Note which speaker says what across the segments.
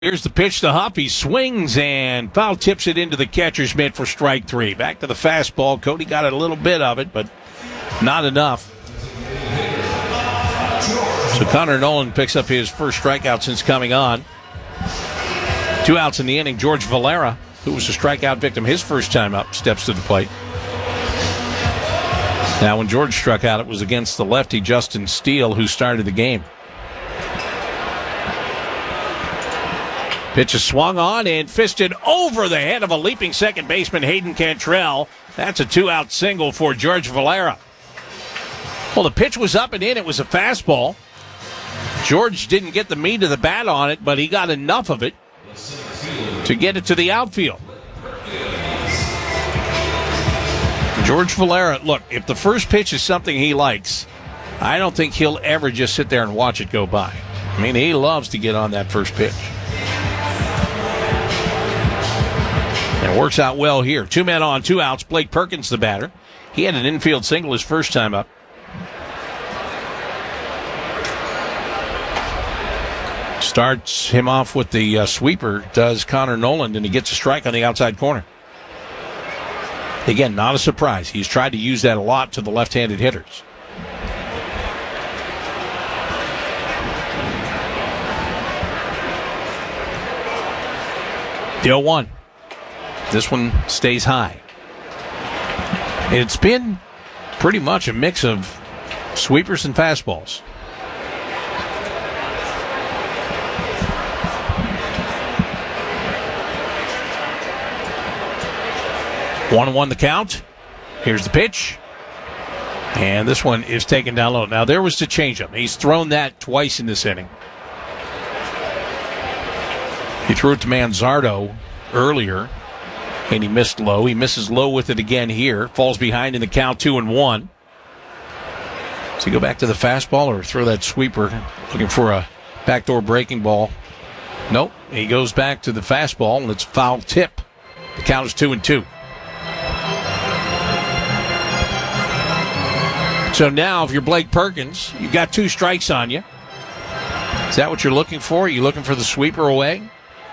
Speaker 1: Here's the pitch to Huff. He swings and foul tips it into the catcher's mitt for strike three. Back to the fastball. Cody got a little bit of it, but not enough. So Connor Noland picks up his first strikeout since coming on. 2 outs in the inning. George Valera, who was a strikeout victim his first time up, steps to the plate. Now, when George struck out, it was against the lefty Justin Steele, who started the game. Pitch is swung on and fisted over the head of a leaping second baseman, Hayden Cantrell. That's a 2-out single for George Valera. Well, the pitch was up and in. It was a fastball. George didn't get the meat of the bat on it, but he got enough of it to get it to the outfield. George Valera, look, if the first pitch is something he likes, I don't think he'll ever just sit there and watch it go by. I mean, he loves to get on that first pitch. And it works out well here. 2 men on, 2 outs. Blake Perkins, the batter. He had an infield single his first time up. Starts him off with the sweeper, does Connor Noland, and he gets a strike on the outside corner. Again, not a surprise. He's tried to use that a lot to the left-handed hitters. The 0-1. This one stays high. It's been pretty much a mix of sweepers and fastballs. One and 1 the count. Here's the pitch. And this one is taken down low. Now, there was the changeup. He's thrown that twice in this inning. He threw it to Manzardo earlier, and he missed low. He misses low with it again here. Falls behind in the count, 2-1. Does he go back to the fastball or throw that sweeper, looking for a backdoor breaking ball? Nope. He goes back to the fastball, and it's foul tip. The count is 2-2. So now, if you're Blake Perkins, you've got 2 strikes on you. Is that what you're looking for? Are you looking for the sweeper away?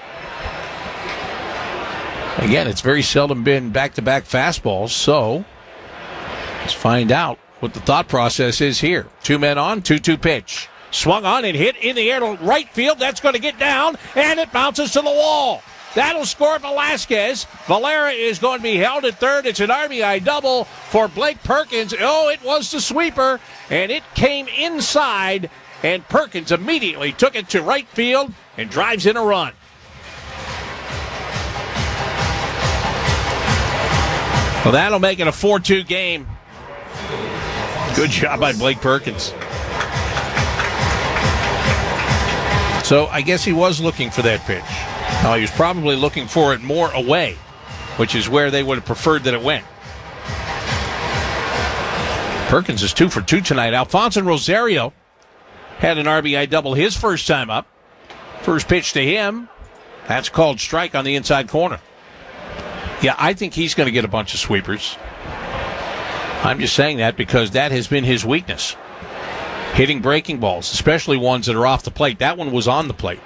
Speaker 1: Again, it's very seldom been back-to-back fastballs, so let's find out what the thought process is here. 2 men on, 2-2 pitch. Swung on and hit in the air to right field. That's going to get down, and it bounces to the wall. That'll score Velasquez. Valera is going to be held at third. It's an RBI double for Blake Perkins. Oh, it was the sweeper, and it came inside, and Perkins immediately took it to right field and drives in a run. Well, that'll make it a 4-2 game. Good job by Blake Perkins. So I guess he was looking for that pitch. He was probably looking for it more away, which is where they would have preferred that it went. Perkins is 2 for 2 tonight. Alfonso Rosario had an RBI double his first time up. First pitch to him, that's called strike on the inside corner. Yeah, I think he's going to get a bunch of sweepers. I'm just saying that because that has been his weakness. Hitting breaking balls, especially ones that are off the plate. That one was on the plate.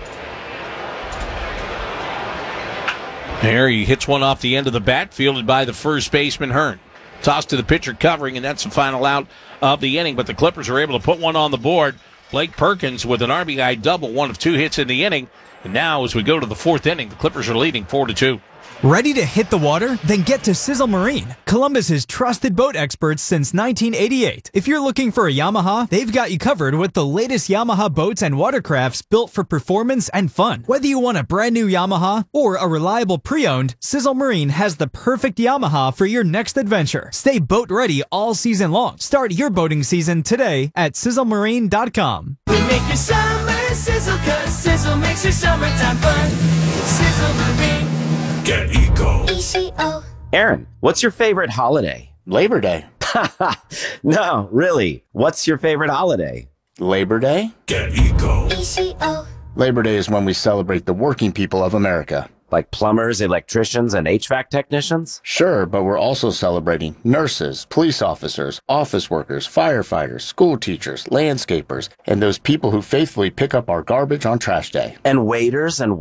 Speaker 1: There, he hits one off the end of the bat, fielded by the first baseman, Hearn. Toss to the pitcher covering, and that's the final out of the inning. But the Clippers are able to put one on the board. Blake Perkins with an RBI double, 1 of 2 hits in the inning. And now, as we go to the 4th inning, the Clippers are leading 4-2.
Speaker 2: Ready to hit the water? Then get to Sizzle Marine, Columbus's trusted boat experts since 1988. If you're looking for a Yamaha, they've got you covered with the latest Yamaha boats and watercrafts built for performance and fun. Whether you want a brand new Yamaha or a reliable pre-owned, Sizzle Marine has the perfect Yamaha for your next adventure. Stay boat ready all season long. Start your boating season today at sizzlemarine.com.
Speaker 3: We make your summer sizzle, 'cause Sizzle makes your summertime fun. Sizzle Marine.
Speaker 4: Get Eco.
Speaker 3: ECO.
Speaker 5: Aaron, what's your favorite holiday?
Speaker 6: Labor Day.
Speaker 5: No, really. What's your favorite holiday?
Speaker 6: Labor Day?
Speaker 4: Get Eco.
Speaker 3: ECO.
Speaker 6: Labor Day is when we celebrate the working people of America.
Speaker 5: Like plumbers, electricians, and HVAC technicians?
Speaker 4: Sure, but we're also celebrating nurses, police officers, office workers, firefighters, school teachers, landscapers, and those people who faithfully pick up our garbage on trash day.
Speaker 5: And waiters and